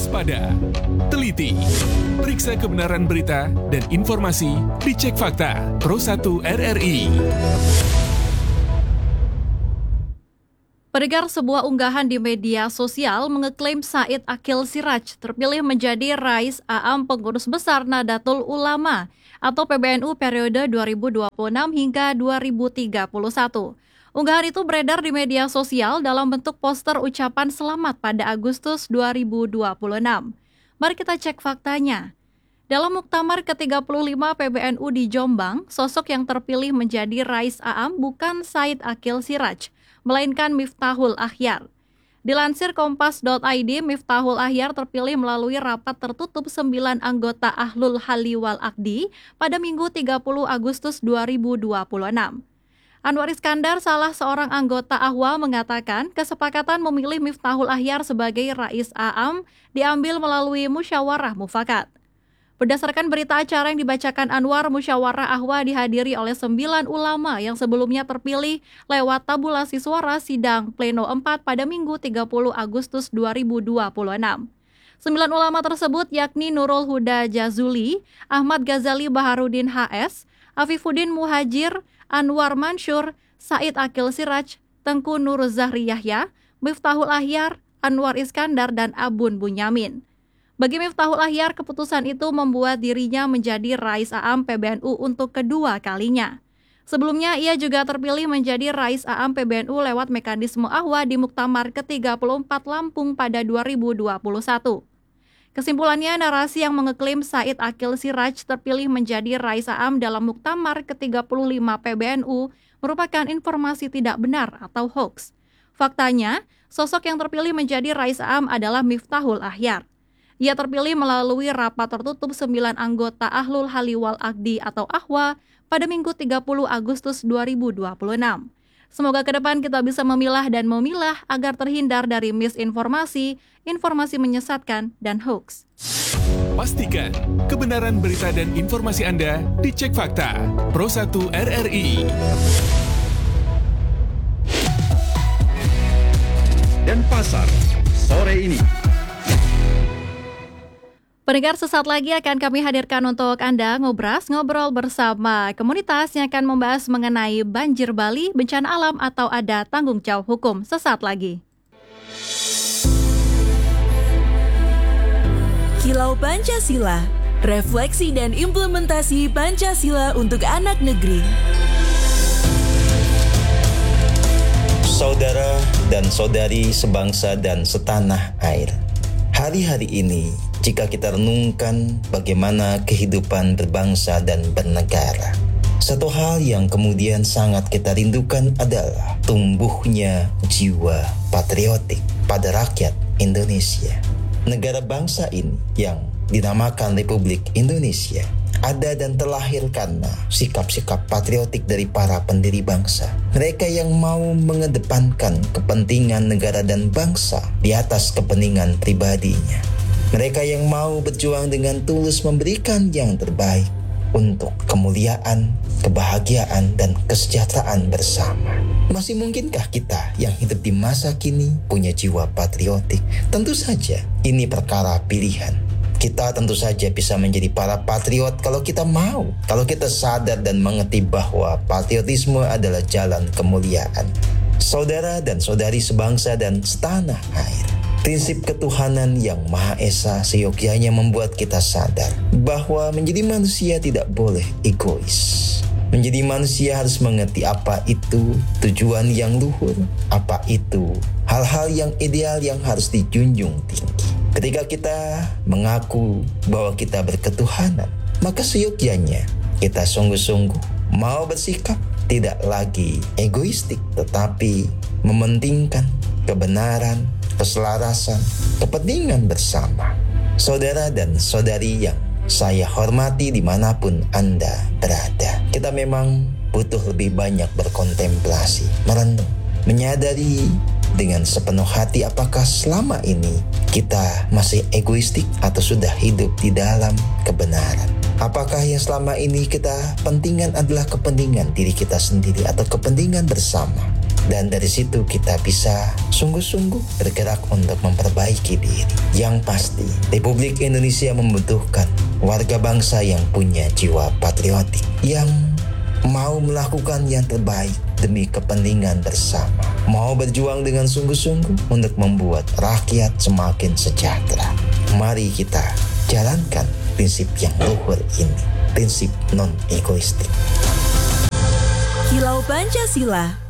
waspada, teliti, periksa kebenaran berita dan informasi, dicek fakta. Pro 1 RRI. Pendengar, sebuah unggahan di media sosial mengeklaim Said Akil Siraj terpilih menjadi Rais Aam Pengurus Besar Nahdlatul Ulama atau PBNU periode 2026 hingga 2031. Unggahan itu beredar di media sosial dalam bentuk poster ucapan selamat pada Agustus 2026. Mari kita cek faktanya. Dalam Muktamar ke-35 PBNU di Jombang, sosok yang terpilih menjadi Rais Aam bukan Said Akil Siraj, melainkan Miftahul Akhyar. Dilansir kompas.id, Miftahul Akhyar terpilih melalui rapat tertutup 9 anggota Ahlul Halli wal Aqdi pada Minggu 30 Agustus 2026. Anwar Iskandar, salah seorang anggota AHWA, mengatakan kesepakatan memilih Miftahul Akhyar sebagai Rais Aam diambil melalui musyawarah mufakat. Berdasarkan berita acara yang dibacakan Anwar, musyawarah AHWA dihadiri oleh 9 ulama yang sebelumnya terpilih lewat tabulasi suara sidang pleno 4 pada Minggu 30 Agustus 2026. 9 ulama tersebut yakni Nurul Huda Jazuli, Ahmad Ghazali Baharudin HS, Afifuddin Muhajir, Anwar Mansur, Said Akil Siraj, Tengku Nur Zahri Yahya, Miftahul Akhyar, Anwar Iskandar, dan Abun Bunyamin. Bagi Miftahul Akhyar, keputusan itu membuat dirinya menjadi Rais Aam PBNU untuk kedua kalinya. Sebelumnya, ia juga terpilih menjadi Rais Aam PBNU lewat mekanisme AHWA di Muktamar ke-34 Lampung pada 2021. Kesimpulannya, narasi yang mengeklaim Said Akil Siraj terpilih menjadi Rais Aam dalam Muktamar ke-35 PBNU merupakan informasi tidak benar atau hoax. Faktanya, sosok yang terpilih menjadi Rais Aam adalah Miftahul Akhyar. Ia terpilih melalui rapat tertutup 9 anggota Ahlul Halli wal Aqdi atau AHWA pada Minggu 30 Agustus 2026. Semoga ke depan kita bisa memilah dan memilah agar terhindar dari misinformasi, informasi menyesatkan, dan hoax. Pastikan kebenaran berita dan informasi Anda dicek fakta. Pro 1 RRI. Dan pasar sore ini. Pendengar, sesaat lagi akan kami hadirkan untuk Anda ngobrol bersama komunitas yang akan membahas mengenai banjir Bali, bencana alam atau ada tanggung jawab hukum. Sesaat lagi. Kilau Pancasila, refleksi dan implementasi Pancasila untuk anak negeri. Saudara dan saudari sebangsa dan setanah air, hari-hari ini jika kita renungkan bagaimana kehidupan berbangsa dan bernegara, satu hal yang kemudian sangat kita rindukan adalah tumbuhnya jiwa patriotik pada rakyat Indonesia. Negara bangsa ini yang dinamakan Republik Indonesia ada dan terlahir karena sikap-sikap patriotik dari para pendiri bangsa. Mereka yang mau mengedepankan kepentingan negara dan bangsa di atas kepentingan pribadinya. Mereka yang mau berjuang dengan tulus memberikan yang terbaik untuk kemuliaan, kebahagiaan, dan kesejahteraan bersama. Masih mungkinkah kita yang hidup di masa kini punya jiwa patriotik? Tentu saja, ini perkara pilihan. Kita tentu saja bisa menjadi para patriot kalau kita mau. Kalau kita sadar dan mengerti bahwa patriotisme adalah jalan kemuliaan. Saudara dan saudari sebangsa dan setanah air, prinsip ketuhanan yang Maha Esa seyogyanya membuat kita sadar bahwa menjadi manusia tidak boleh egois. Menjadi manusia harus mengerti apa itu tujuan yang luhur, apa itu hal-hal yang ideal yang harus dijunjung tinggi. Ketika kita mengaku bahwa kita berketuhanan, maka seyogyanya kita sungguh-sungguh mau bersikap tidak lagi egoistik, tetapi mementingkan kebenaran, keselarasan, kepentingan bersama. Saudara dan saudari yang saya hormati dimanapun Anda berada, kita memang butuh lebih banyak berkontemplasi, merenung, menyadari dengan sepenuh hati apakah selama ini kita masih egoistik atau sudah hidup di dalam kebenaran. Apakah yang selama ini kita pentingkan adalah kepentingan diri kita sendiri atau kepentingan bersama? Dan dari situ kita bisa sungguh-sungguh bergerak untuk memperbaiki diri. Yang pasti, Republik Indonesia membutuhkan warga bangsa yang punya jiwa patriotik, yang mau melakukan yang terbaik demi kepentingan bersama, mau berjuang dengan sungguh-sungguh untuk membuat rakyat semakin sejahtera. Mari kita jalankan prinsip yang luhur ini, prinsip non-egoistik. Kilau Pancasila,